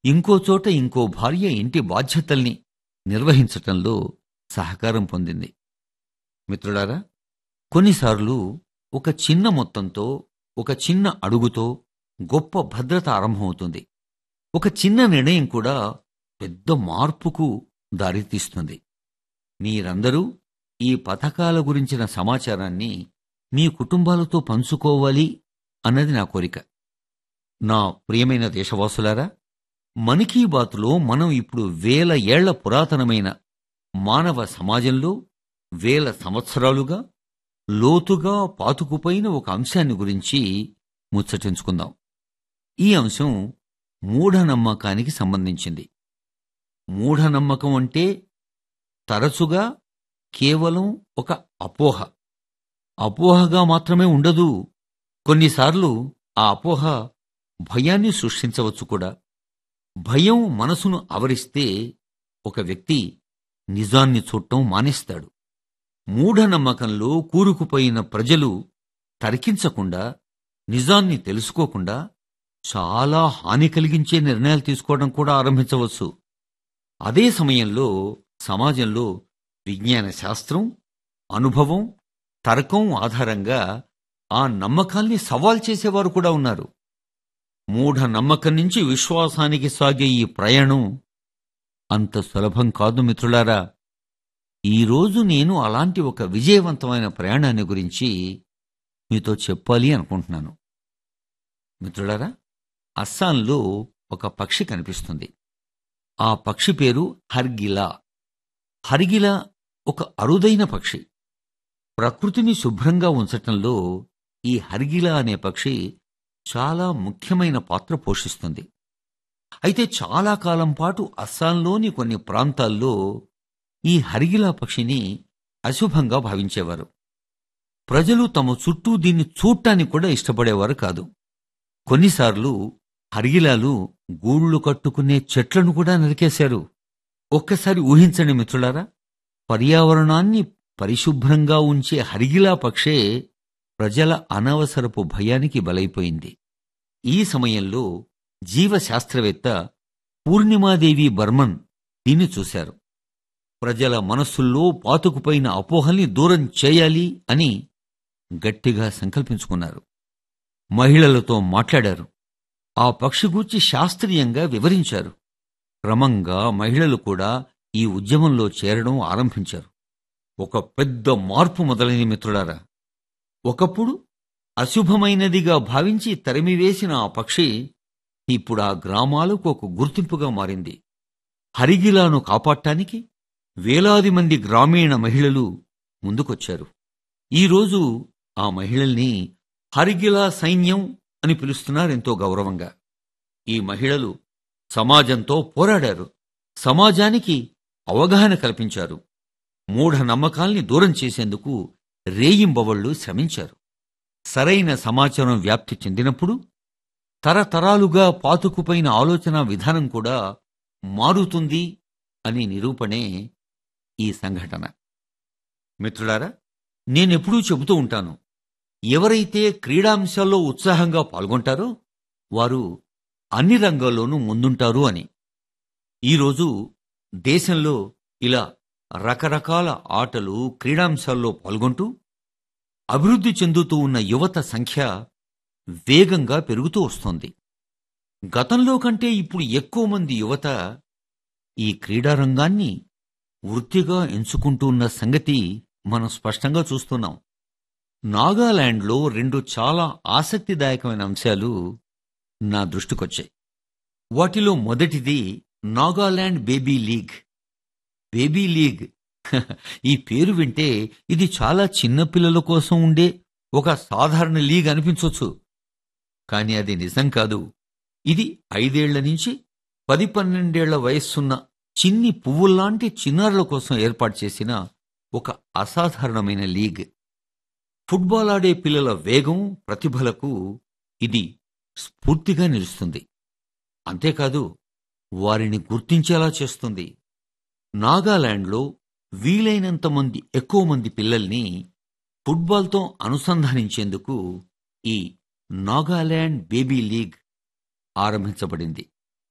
ఇంకో చోట ఇంకో భార్య ఇంటి బాధ్యతల్ని నిర్వహించటంలో సహకారం పొందింది. మిత్రులారా, కొన్నిసార్లు ఒక చిన్న మొత్తంతో, ఒక చిన్న అడుగుతో గొప్ప భద్రత ఆరంభమవుతుంది. ఒక చిన్న నిర్ణయం కూడా పెద్ద మార్పుకు దారితీస్తుంది. మీరందరూ ఈ పథకాల గురించిన సమాచారాన్ని మీ కుటుంబాలతో పంచుకోవాలి అన్నది నా కోరిక. నా ప్రియమైన దేశవాసులారా, మన్ కీ బాత్లో మనం ఇప్పుడు వేల ఏళ్ల పురాతనమైన మానవ సమాజంలో వేల సంవత్సరాలుగా లోతుగా పాతుకుపోయిన ఒక అంశాన్ని గురించి ముచ్చటించుకుందాం. ఈ అంశం మూఢనమ్మకానికి సంబంధించింది. మూఢనమ్మకం అంటే తరచుగా కేవలం ఒక అపోహ. అపోహగా మాత్రమే ఉండదు. కొన్నిసార్లు ఆ అపోహ భయాన్ని సృష్టించవచ్చు కూడా. భయం మనసును ఆవరిస్తే ఒక వ్యక్తి నిజాన్ని చూడటం మానేస్తాడు. మూఢనమ్మకంలో కూరుకుపోయిన ప్రజలు తర్కించకుండా, నిజాన్ని తెలుసుకోకుండా చాలా హాని కలిగించే నిర్ణయాలు తీసుకోవడం కూడా ఆరంభించవచ్చు. అదే సమయంలో సమాజంలో విజ్ఞాన శాస్త్రం, అనుభవం, తర్కం ఆధారంగా ఆ నమ్మకాల్ని సవాల్ చేసేవారు కూడా ఉన్నారు. మూఢనమ్మకం నుంచి విశ్వాసానికి సాగే ఈ ప్రయాణం అంత సులభం కాదు మిత్రులారా. ఈరోజు నేను అలాంటి ఒక విజయవంతమైన ప్రయాణాన్ని గురించి మీతో చెప్పాలి అనుకుంటున్నాను. మిత్రులారా, అస్సాంలో ఒక పక్షి కనిపిస్తుంది. ఆ పక్షి పేరు హర్గిలా. హర్గిలా ఒక అరుదైన పక్షి. ప్రకృతిని శుభ్రంగా ఉంచటంలో ఈ హర్గిలా అనే పక్షి చాలా ముఖ్యమైన పాత్ర పోషిస్తుంది. అయితే చాలా కాలం పాటు అస్సాంలోని కొన్ని ప్రాంతాల్లో ఈ హర్గిలా పక్షిని అశుభంగా భావించేవారు. ప్రజలు తమ చుట్టూ దీన్ని చూడ్టానికి కూడా ఇష్టపడేవారు కాదు. కొన్నిసార్లు హర్గిలాలు గూళ్లు కట్టుకునే చెట్లను కూడా నరికేశారు. ఒక్కసారి ఊహించండి మిత్రులారా, పర్యావరణాన్ని పరిశుభ్రంగా ఉంచే హర్గిలా పక్షే ప్రజల అనవసరపు భయానికి బలైపోయింది. ఈ సమయంలో జీవశాస్త్రవేత్త పూర్ణిమాదేవి బర్మన్ దీన్ని చూశారు. ప్రజల మనస్సుల్లో పాతుకుపోయిన అపోహల్ని దూరం చేయాలి అని గట్టిగా సంకల్పించుకున్నారు. మహిళలతో మాట్లాడారు. ఆ పక్షి గూర్చి శాస్త్రీయంగా వివరించారు. క్రమంగా మహిళలు కూడా ఈ ఉద్యమంలో చేరడం ఆరంభించారు. ఒక పెద్ద మార్పు మొదలైన మిత్రులారా. ఒకప్పుడు అశుభమైనదిగా భావించి తరిమివేసిన ఆ పక్షి ఇప్పుడు ఆ గ్రామాలకు ఒక గుర్తింపుగా మారింది. హరిగిలాను కాపాడటానికి వేలాది మంది గ్రామీణ మహిళలు ముందుకొచ్చారు. ఈరోజు ఆ మహిళల్ని హరిగిలా సైన్యం అని పిలుస్తున్నారెంతో గౌరవంగా. ఈ మహిళలు సమాజంతో పోరాడారు. సమాజానికి అవగాహన కల్పించారు. మూఢనమ్మకాల్ని దూరం చేసేందుకు రేయింబవళ్లు శ్రమించారు. సరైన సమాచారం వ్యాప్తి చెందినప్పుడు తరతరాలుగా పాతుకుపోయిన ఆలోచన విధానం కూడా మారుతుంది అని నిరూపణే ఈ సంఘటన. మిత్రులారా, నేనెప్పుడూ చెబుతూ ఉంటాను, ఎవరైతే క్రీడాంశాల్లో ఉత్సాహంగా పాల్గొంటారో వారు అన్ని రంగాల్లోనూ ముందుంటారు అని. ఈరోజు దేశంలో ఇలా రకరకాల ఆటలు, క్రీడాంశాల్లో పాల్గొంటూ అభివృద్ధి చెందుతూ ఉన్న యువత సంఖ్య వేగంగా పెరుగుతూ వస్తోంది. గతంలో కంటే ఇప్పుడు ఎక్కువ మంది యువత ఈ క్రీడారంగాన్ని వృత్తిగా ఎంచుకుంటూ ఉన్న సంగతి మనం స్పష్టంగా చూస్తున్నాం. నాగాలాండ్లో 2 చాలా ఆసక్తిదాయకమైన అంశాలు నా దృష్టికొచ్చాయి. వాటిలో మొదటిది Nagaland baby league. Baby league ఈ పేరు వింటే ఇది చాలా చిన్నపిల్లల కోసం ఉండే ఒక సాధారణ లీగ్ అనిపించవచ్చు. కాని అది నిజం కాదు. ఇది 5 ఏళ్ల నుంచి 10-12 ఏళ్ల వయస్సున్న చిన్ని పువ్వుల్లాంటి చిన్నారుల కోసం ఏర్పాటు చేసిన ఒక అసాధారణమైన లీగ్. ఫుట్బాల్ ఆడే పిల్లల వేగం, ప్రతిభలకు ఇది స్ఫూర్తిగా నిలుస్తుంది. అంతేకాదు, వారిని గుర్తించేలా చేస్తుంది. నాగాలాండ్లో వీలైనంత ఎక్కువ మంది పిల్లల్ని ఫుట్బాల్తో అనుసంధానించేందుకు ఈ నాగాలాండ్ బేబీ లీగ్ ఆరంభించబడింది.